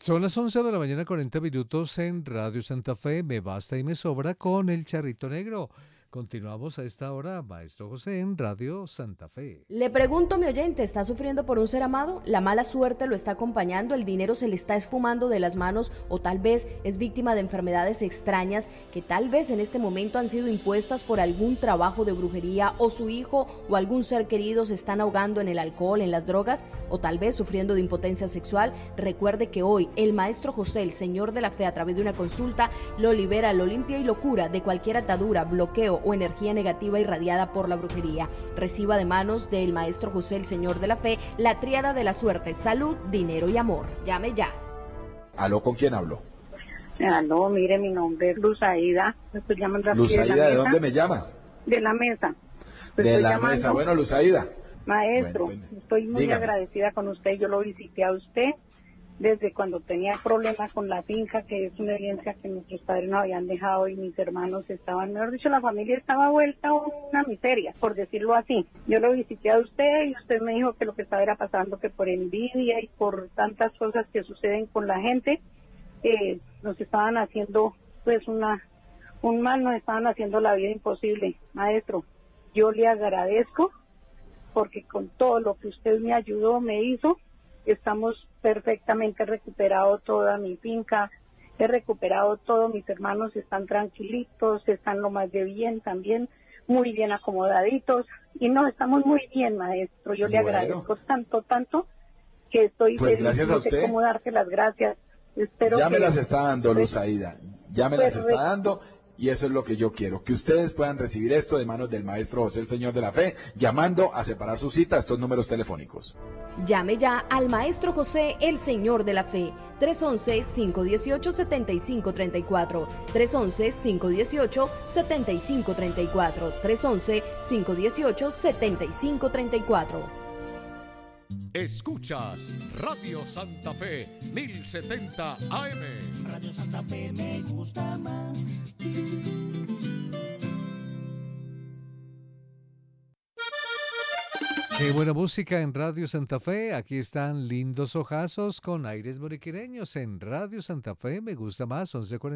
Son las 11 de la mañana, 40 minutos en Radio Santa Fe. Me basta y me sobra con el Charrito Negro. Continuamos a esta hora, Maestro José, en Radio Santa Fe. Le pregunto, mi oyente, ¿está sufriendo por un ser amado? ¿La mala suerte lo está acompañando? ¿El dinero se le está esfumando de las manos? ¿O tal vez es víctima de enfermedades extrañas que tal vez en este momento han sido impuestas por algún trabajo de brujería? ¿O su hijo o algún ser querido se están ahogando en el alcohol, en las drogas? ¿O tal vez sufriendo de impotencia sexual? Recuerde que hoy el Maestro José, el Señor de la Fe, a través de una consulta, lo libera, lo limpia y lo cura de cualquier atadura, bloqueo o energía negativa irradiada por la brujería. Reciba de manos del Maestro José, el Señor de la Fe, la tríada de la suerte: salud, dinero y amor. Llame ya. ¿Aló? ¿Con quién hablo? Aló, mire, mi nombre es Luz Aida. Estoy llamando Luz Aida, ¿de dónde me llama? De la mesa. De la mesa. Bueno, Luz Aida. Maestro, Bueno, estoy muy dígame. agradecida con usted. Yo lo visité a usted desde cuando tenía problemas con la finca, que es una herencia que nuestros padres nos habían dejado y mis hermanos estaban, mejor dicho, la familia estaba vuelta a una miseria, por decirlo así. Yo lo visité a usted y usted me dijo que lo que estaba era pasando que por envidia y por tantas cosas que suceden con la gente, nos estaban haciendo pues un mal, nos estaban haciendo la vida imposible. Maestro, yo le agradezco porque con todo lo que usted me ayudó, me hizo, estamos perfectamente recuperado toda mi finca, he recuperado todo, mis hermanos están tranquilitos, están lo más de bien también, muy bien acomodaditos, y no, estamos muy bien, maestro. Yo le agradezco tanto, que estoy Pues feliz, gracias a no sé usted. cómo darte las gracias. Espero Ya que me las está dando, Luz Aida. Ya me las Pues, está dando. Y eso es lo que yo quiero, que ustedes puedan recibir esto de manos del Maestro José, el Señor de la Fe, llamando a separar su cita a estos números telefónicos. Llame ya al Maestro José, el Señor de la Fe, 311-518-7534, 311-518-7534, 311-518-7534. Escuchas Radio Santa Fe 1070 AM. Radio Santa Fe me gusta más. Qué buena música en Radio Santa Fe. Aquí están Lindos Ojazos con aires moriquireños en Radio Santa Fe. Me gusta más, 11:40.